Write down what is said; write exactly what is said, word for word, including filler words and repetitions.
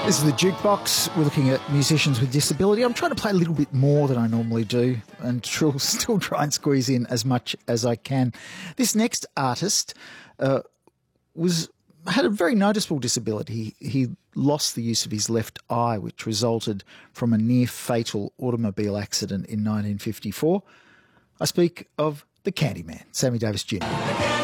This is the Jukebox. We're looking at musicians with disability. I'm trying to play a little bit more than I normally do and still, still try and squeeze in as much as I can. This next artist uh, was had a very noticeable disability. He, he lost the use of his left eye, which resulted from a near-fatal automobile accident in nineteen fifty-four. I speak of the Candyman, Sammy Davis Junior